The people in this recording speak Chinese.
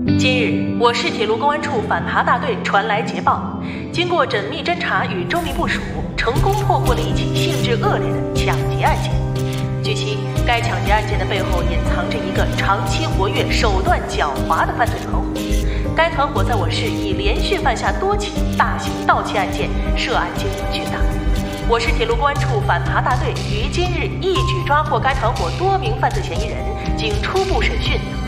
今日，我市铁路公安处反扒大队传来捷报，经过缜密侦查与周密部署，成功破获了一起性质恶劣的抢劫案件。据悉，该抢劫案件的背后隐藏着一个长期活跃、手段狡猾的犯罪团伙。该团伙在我市已连续犯下多起大型盗窃案件，涉案金额巨大。我市铁路公安处反扒大队于今日一举抓获该团伙多名犯罪嫌疑人，经初步审讯。